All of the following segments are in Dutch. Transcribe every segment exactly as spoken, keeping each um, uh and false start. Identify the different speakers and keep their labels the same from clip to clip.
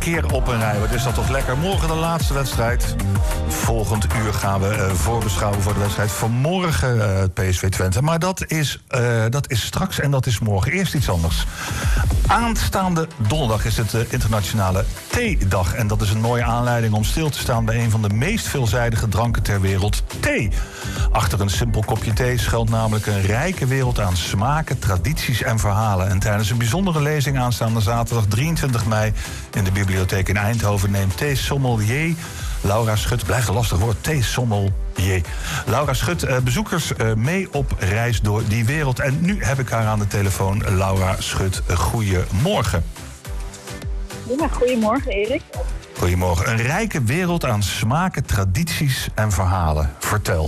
Speaker 1: keer op een rij. Wat is dat toch lekker. Morgen de laatste wedstrijd. Volgend uur gaan we uh, voorbeschouwen voor de wedstrijd van morgen, uh, P S V Twente. Maar dat is, uh, dat is straks en dat is morgen. Eerst iets anders. Aanstaande donderdag is het de internationale theedag. En dat is een mooie aanleiding om stil te staan bij een van de meest veelzijdige dranken ter wereld, thee. Achter een simpel kopje thee schuilt namelijk een rijke wereld aan smaken, tradities en verhalen. En tijdens een bijzondere lezing aanstaande zaterdag drieëntwintig mei in de bibliotheek in Eindhoven neemt theesommelier Laura Schut, blijft een lastig woord, theesommelier. Laura Schut, uh, bezoekers uh, mee op reis door die wereld. En nu heb ik haar aan de telefoon. Laura Schut, uh, goedemorgen.
Speaker 2: Ja, goedemorgen Erik.
Speaker 1: Goedemorgen. Een rijke wereld aan smaken, tradities en verhalen. Vertel.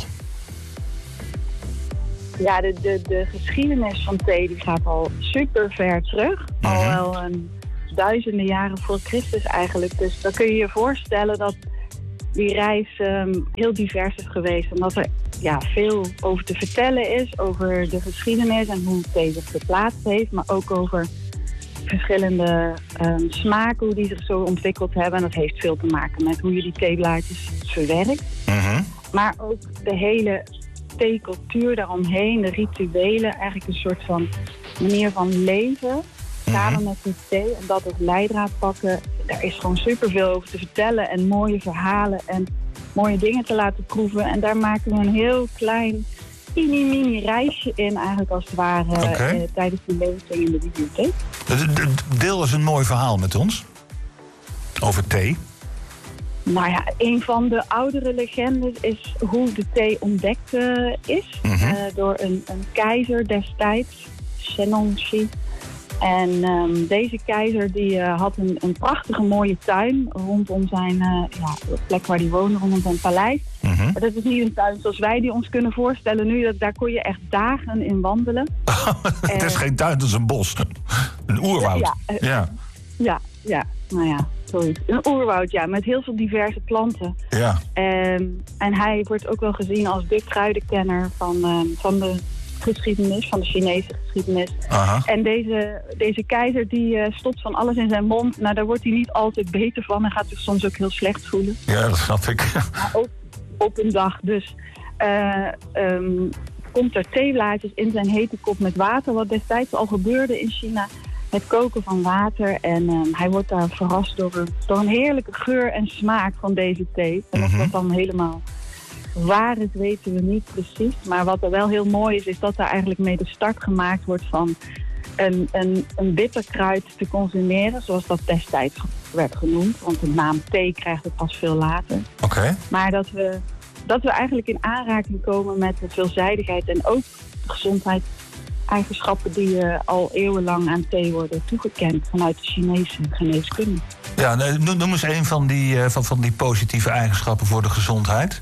Speaker 2: Ja, de, de, de geschiedenis van thee die gaat al super ver terug. Mm-hmm. Al wel een duizenden jaren voor Christus eigenlijk. Dus dan kun je je voorstellen dat die reis um, heel divers is geweest. En dat er ja, veel over te vertellen is. Over de geschiedenis en hoe thee zich geplaatst heeft. Maar ook over verschillende um, smaken, hoe die zich zo ontwikkeld hebben. En dat heeft veel te maken met hoe je die theeblaadjes verwerkt. Mm-hmm. Maar ook de hele theecultuur daaromheen, de rituelen. Eigenlijk een soort van manier van leven. Samen mm-hmm. met die thee en dat als leidraad pakken. Daar is gewoon superveel over te vertellen. En mooie verhalen en mooie dingen te laten proeven. En daar maken we een heel klein mini-mini reisje in. Eigenlijk als het ware okay. uh, tijdens die lezing in de bibliotheek.
Speaker 1: Deel eens een mooi verhaal met ons. Over thee.
Speaker 2: Nou ja, een van de oudere legendes is hoe de thee ontdekt uh, is. Mm-hmm. Uh, door een, een keizer destijds, Shennong-shi. En um, deze keizer die, uh, had een, een prachtige mooie tuin rondom zijn uh, ja, de plek waar hij woonde, rondom zijn paleis. Mm-hmm. Maar dat is niet een tuin zoals wij die ons kunnen voorstellen nu. Dat, daar kon je echt dagen in wandelen.
Speaker 1: Het is uh, geen tuin, het is een bos. Een oerwoud.
Speaker 2: Ja, uh,
Speaker 1: ja.
Speaker 2: ja, ja, nou ja, sorry. Een oerwoud, ja, met heel veel diverse planten.
Speaker 1: Ja.
Speaker 2: Um, en hij wordt ook wel gezien als de kruidenkenner van, um, van de geschiedenis, van de Chinese geschiedenis. Aha. En deze, deze keizer die uh, stopt van alles in zijn mond. Nou, daar wordt hij niet altijd beter van. Hij gaat zich soms ook heel slecht voelen.
Speaker 1: Ja, dat snap ik.
Speaker 2: Maar ook op een dag. Dus uh, um, komt er theeblaadjes in zijn hete kop met water. Wat destijds al gebeurde in China. Het koken van water. En um, hij wordt daar verrast door een, door een heerlijke geur en smaak van deze thee. En mm-hmm. dat dan helemaal waar is, weten we niet precies. Maar wat er wel heel mooi is, is dat er eigenlijk mee de start gemaakt wordt van een, een, een bitterkruid te consumeren. Zoals dat destijds werd genoemd. Want de naam thee krijgt het pas veel later.
Speaker 1: Oké. Okay.
Speaker 2: Maar dat we, dat we eigenlijk in aanraking komen met de veelzijdigheid en ook de gezondheidseigenschappen die uh, al eeuwenlang aan thee worden toegekend vanuit de Chinese geneeskunde.
Speaker 1: Ja, noem eens een van die, uh, van, van die positieve eigenschappen voor de gezondheid.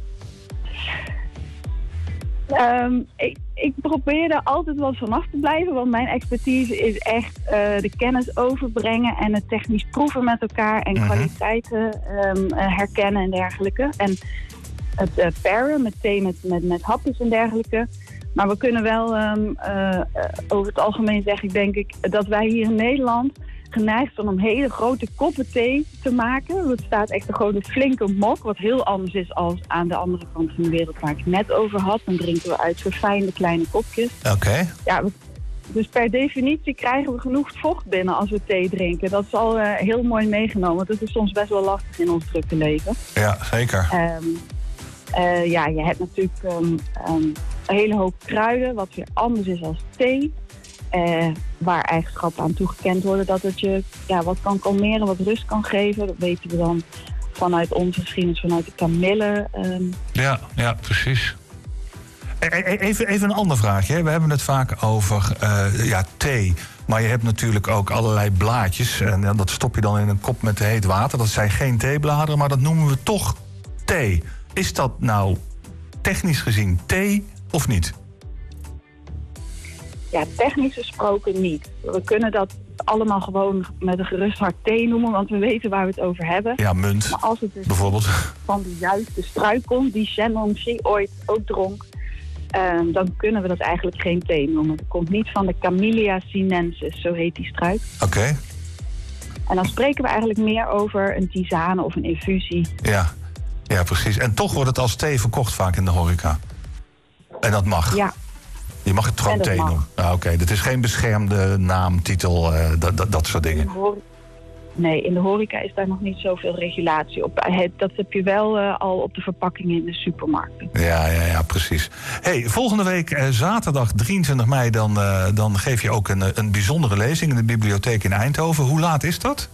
Speaker 2: Um, ik, ik probeer er altijd wat vanaf te blijven, want mijn expertise is echt uh, de kennis overbrengen en het technisch proeven met elkaar en uh-huh. kwaliteiten um, uh, herkennen en dergelijke. En het uh, paren met thee met, met, met hapjes en dergelijke. Maar we kunnen wel um, uh, uh, over het algemeen zeggen, ik denk ik, dat wij hier in Nederland geneigd zijn om hele grote koppen thee te maken. Het staat echt gewoon een flinke mok, wat heel anders is als aan de andere kant van de wereld waar ik het net over had. Dan drinken we uit verfijnde kleine kopjes.
Speaker 1: Oké. Okay.
Speaker 2: Ja, dus per definitie krijgen we genoeg vocht binnen als we thee drinken. Dat is al uh, heel mooi meegenomen, want dat is soms best wel lastig in ons drukke leven.
Speaker 1: Ja, zeker.
Speaker 2: Um, uh, ja, je hebt natuurlijk um, um, een hele hoop kruiden, wat weer anders is als thee. Uh, waar eigenschappen aan toegekend worden dat het je ja, wat kan kalmeren, wat rust kan geven. Dat weten we dan vanuit onze geschiedenis, vanuit de kamille. Um.
Speaker 1: Ja, ja, precies. Even, even een ander vraagje. We hebben het vaak over uh, ja, thee. Maar je hebt natuurlijk ook allerlei blaadjes. En dat stop je dan in een kop met heet water. Dat zijn geen theebladeren, maar dat noemen we toch thee. Is dat nou technisch gezien thee of niet?
Speaker 2: Ja, technisch gesproken niet. We kunnen dat allemaal gewoon met een gerust hart thee noemen, want we weten waar we het over hebben.
Speaker 1: Ja, munt,
Speaker 2: maar als het dus
Speaker 1: bijvoorbeeld
Speaker 2: van de juiste struik komt, die Shennong-shi ooit ook dronk, um, dan kunnen we dat eigenlijk geen thee noemen. Het komt niet van de Camellia sinensis, zo heet die struik.
Speaker 1: Oké. Okay.
Speaker 2: En dan spreken we eigenlijk meer over een tisane of een infusie.
Speaker 1: Ja. ja, precies. En toch wordt het als thee verkocht vaak in de horeca. En dat mag.
Speaker 2: Ja.
Speaker 1: Je mag het gewoon thee noemen. Ah, Oké, okay. Dat is geen beschermde naam, titel, uh, dat, dat, dat soort dingen.
Speaker 2: Nee, in de horeca is daar nog niet zoveel regulatie op. Dat heb je wel uh, al op de verpakkingen in de supermarkten.
Speaker 1: Ja, ja, ja, precies. Hey, volgende week, uh, zaterdag drieëntwintig mei, dan, uh, dan geef je ook een, een bijzondere lezing in de bibliotheek in Eindhoven. Hoe laat is dat?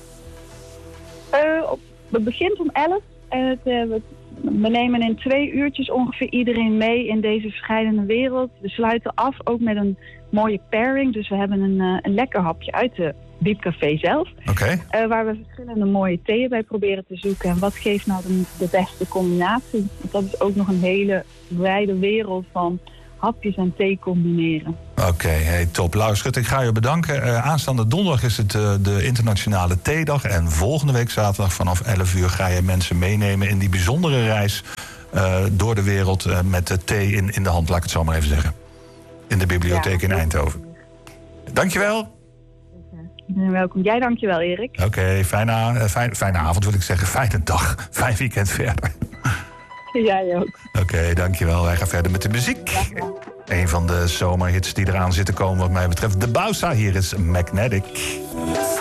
Speaker 2: Uh, op, het begint om elf. En het, uh, we, we nemen in twee uurtjes ongeveer iedereen mee in deze verschillende wereld. We sluiten af ook met een mooie pairing. Dus we hebben een, uh, een lekker hapje uit de Biepcafé zelf.
Speaker 1: Okay.
Speaker 2: Uh, waar we verschillende mooie theeën bij proberen te zoeken. En wat geeft nou de, de beste combinatie? Want dat is ook nog een hele wijde wereld van hapjes en thee combineren.
Speaker 1: Oké, okay, hey, top. Laura Schut, ik ga je bedanken. Uh, aanstaande donderdag is het uh, de internationale theedag. En volgende week zaterdag vanaf elf uur ga je mensen meenemen in die bijzondere reis uh, door de wereld uh, met de thee in, in de hand, laat ik het zo maar even zeggen. In de bibliotheek ja, in Eindhoven. Dankjewel.
Speaker 2: Welkom. Jij dankjewel, Erik.
Speaker 1: Oké, okay, fijne, fijn, fijne avond wil ik zeggen. Fijne dag. Fijn weekend verder.
Speaker 2: Jij ook.
Speaker 1: Oké, okay, dankjewel. Wij gaan verder met de muziek. Ja. Een van de zomerhits die eraan zitten komen wat mij betreft. De Bausa, hier is Magnetic.